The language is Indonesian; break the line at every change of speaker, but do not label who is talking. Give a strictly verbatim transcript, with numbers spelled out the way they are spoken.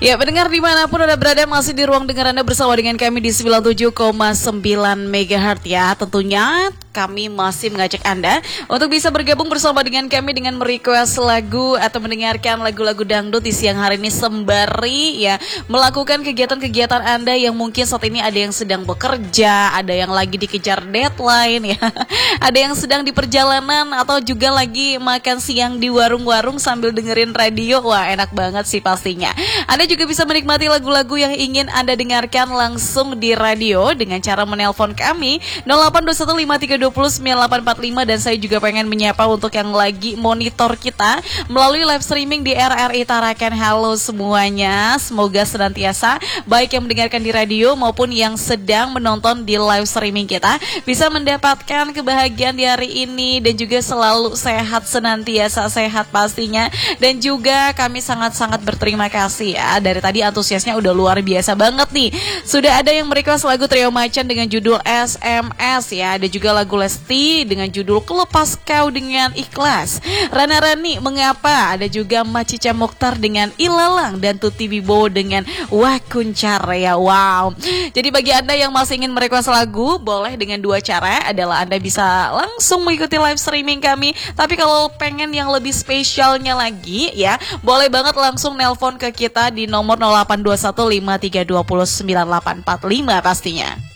Ya, pendengar dimanapun Anda berada, masih di ruang dengar Anda bersama dengan kami di sembilan puluh tujuh koma sembilan megahertz ya. Tentunya kami masih mengajak Anda untuk bisa bergabung bersama dengan kami dengan merequest lagu atau mendengarkan lagu-lagu dangdut di siang hari ini sembari ya melakukan kegiatan-kegiatan Anda yang mungkin saat ini ada yang sedang bekerja, ada yang lagi dikejar deadline ya, ada yang sedang di perjalanan atau juga lagi makan siang di warung-warung sambil dengerin radio. Wah, enak banget sih pastinya. Anda juga bisa menikmati lagu-lagu yang ingin Anda dengarkan langsung di radio dengan cara menelpon kami nol delapan dua satu lima tiga dua nol sembilan delapan empat lima, dan saya juga pengen menyapa untuk yang lagi monitor kita melalui live streaming di R R I Tarakan. Halo semuanya, semoga senantiasa baik yang mendengarkan di radio maupun yang sedang menonton di live streaming kita bisa mendapatkan kebahagiaan di hari ini dan juga selalu sehat, senantiasa sehat pastinya. Dan juga kami sangat-sangat berterima kasih ya, dari tadi antusiasnya udah luar biasa banget nih. Sudah ada yang merequest lagu Trio Macan dengan judul S M S ya, ada juga lagu Lesti dengan judul Kelepas Kau dengan Ikhlas, Rana Rani Mengapa, ada juga Macica Mokhtar dengan Ilalang, dan Tuti Wibowo dengan Wah Kuncar ya. Wow. Jadi bagi Anda yang masih ingin merequest lagu, boleh dengan dua cara, adalah Anda bisa langsung mengikuti live streaming kami, tapi kalau pengen yang lebih spesialnya lagi ya, boleh banget langsung nelpon ke kita di nomor nol delapan dua satu lima tiga dua nol sembilan delapan empat lima pastinya.